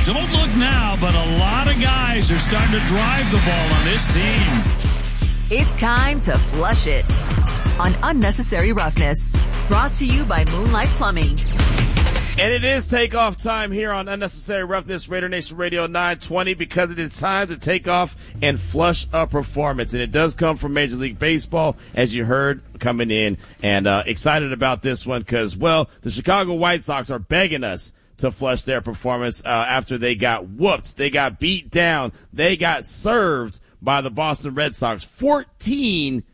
Don't look now, but a lot of guys are starting to drive the ball on this team. It's time to flush it on Unnecessary Roughness. Brought to you by Moonlight Plumbing. And it is takeoff time here on Unnecessary Roughness, Raider Nation Radio 920, because it is time to take off and flush a performance. And it does come from Major League Baseball, as you heard coming in. And excited about this one because, well, the Chicago White Sox are begging us to flush their performance after they got whooped. They got beat down. They got served by the Boston Red Sox 14-2.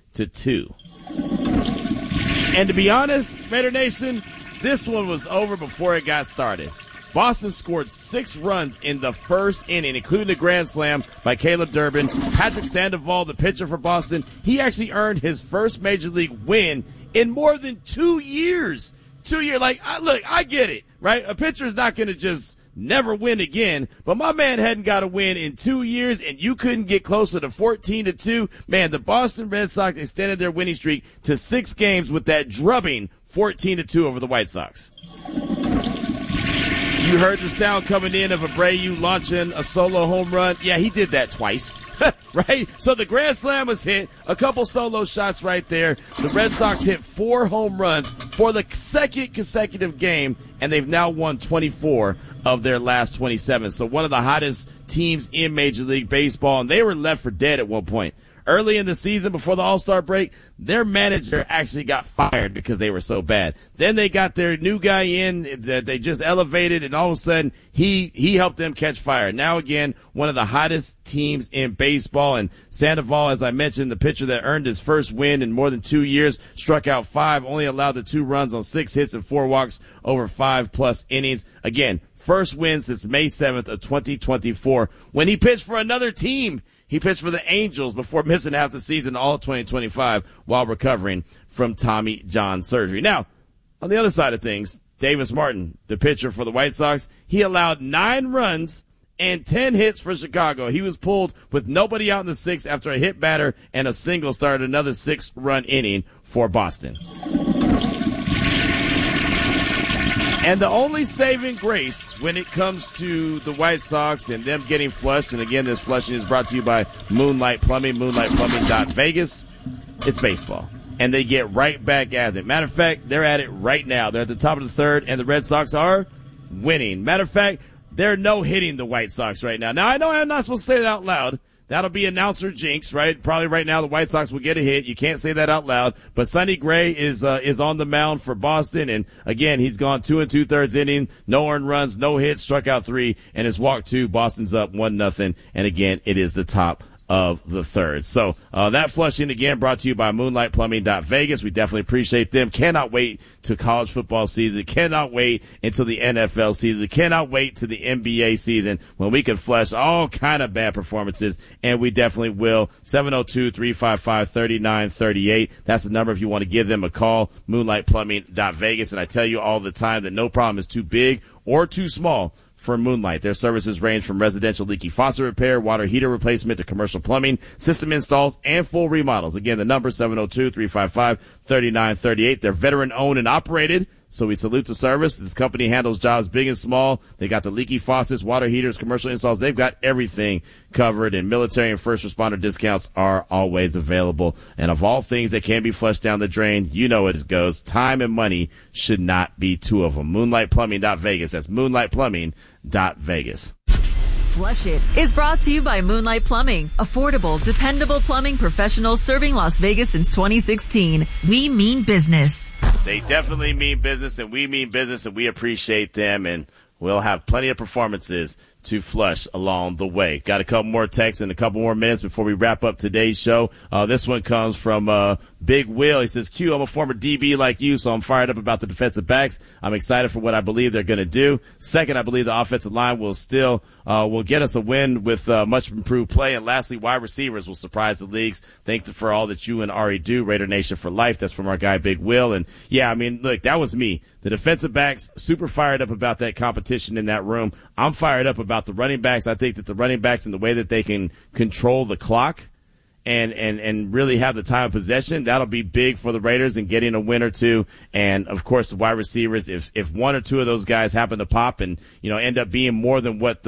And to be honest, Raider Nation, this one was over before it got started. Boston scored 6 runs in the first inning, including a grand slam by Caleb Durbin. Patrick Sandoval, the pitcher for Boston, he actually earned his first Major League win in more than 2 years. 2 years, I get it, right? A pitcher is not going to just never win again, but my man hadn't got a win in 2 years, and you couldn't get closer to 14-2. Man, the Boston Red Sox extended their winning streak to 6 games with that drubbing 14-2 over the White Sox. You heard the sound coming in of Abreu launching a solo home run. Yeah, he did that twice, right? So the grand slam was hit, a couple solo shots right there. The Red Sox hit 4 home runs for the second consecutive game, and they've now won 24 of their last 27. So one of the hottest teams in Major League Baseball, and they were left for dead at one point. Early in the season, before the All-Star break, their manager actually got fired because they were so bad. Then they got their new guy in that they just elevated, and all of a sudden, he helped them catch fire. Now, again, one of the hottest teams in baseball. And Sandoval, as I mentioned, the pitcher that earned his first win in more than 2 years, struck out 5, only allowed the 2 runs on 6 hits and 4 walks over 5+ innings. Again, first win since May 7th of 2024 when he pitched for another team. He pitched for the Angels before missing half the season all of 2025 while recovering from Tommy John surgery. Now, on the other side of things, Davis Martin, the pitcher for the White Sox, he allowed 9 runs and 10 hits for Chicago. He was pulled with nobody out in the 6th after a hit batter and a single started another 6-run inning for Boston. And the only saving grace when it comes to the White Sox and them getting flushed, and again, this flushing is brought to you by Moonlight Plumbing, moonlightplumbing.vegas, it's baseball. And they get right back at it. Matter of fact, they're at it right now. They're at the top of the 3rd, and the Red Sox are winning. Matter of fact, they're no-hitting the White Sox right now. Now, I know I'm not supposed to say it out loud. That'll be announcer jinx, right? Probably right now the White Sox will get a hit. You can't say that out loud. But Sonny Gray is on the mound for Boston. And again, he's gone 2 2/3 inning, no earned runs, no hits, struck out 3, and has walked 2. Boston's up 1-0. And again, it is the top of the 3rd. So that flushing, again, brought to you by moonlightplumbing.vegas. We definitely appreciate them. Cannot wait to college football season. Cannot wait until the NFL season. Cannot wait to the NBA season when we can flush all kind of bad performances, and we definitely will. 702-355-3938. That's the number if you want to give them a call, moonlightplumbing.vegas. And I tell you all the time that no problem is too big or too small for Moonlight. Their services range from residential leaky faucet repair, water heater replacement, to commercial plumbing, system installs, and full remodels. Again, the number 702-355-3938. They're veteran owned and operated, so we salute the service. This company handles jobs big and small. They got the leaky faucets, water heaters, commercial installs. They've got everything covered, and military and first responder discounts are always available. And of all things that can be flushed down the drain, you know it goes. Time and money should not be 2 of them. Moonlightplumbing.vegas. That's moonlightplumbing.vegas. Flush It is brought to you by Moonlight Plumbing. Affordable, dependable plumbing professionals serving Las Vegas since 2016. We mean business. They definitely mean business, and we mean business, and we appreciate them, and we'll have plenty of performances to flush along the way. Got a couple more texts and a couple more minutes before we wrap up today's show. This one comes from Big Will. He says, Q, I'm a former DB like you, so I'm fired up about the defensive backs. I'm excited for what I believe they're going to do. Second, I believe the offensive line will still will get us a win with much improved play. And lastly, wide receivers will surprise the leagues. Thank you for all that you and Ari do. Raider Nation for life. That's from our guy Big Will. And yeah, I mean, look, that was me. The defensive backs, super fired up about that competition in that room. I'm fired up about the running backs. I think that the running backs and the way that they can control the clock and really have the time of possession, that'll be big for the Raiders in getting a win or two. And of course, the wide receivers, if 1 or 2 of those guys happen to pop and, end up being more than what